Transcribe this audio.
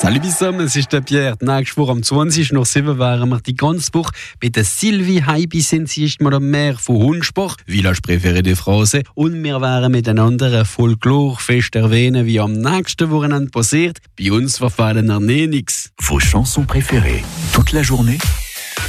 Salut zusammen, es ist der Pierre. Nächste Woche am 20.07 wären wir die ganze Woche bei der Sylvie Heibi sind sie ist mal am Meer von Hunspach, Village Préféré de France. Und wir werden miteinander ein Folklorfest erwähnen, wie am nächsten Wochenende passiert. Bei uns verfallen wir nichts. Vos chansons préférées, toute la journée